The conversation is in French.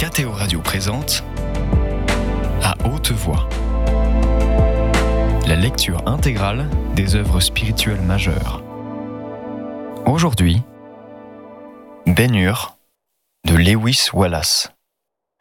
KTO Radio présente À haute voix, la lecture intégrale des œuvres spirituelles majeures. Aujourd'hui, Ben-Hur de Lewis Wallace.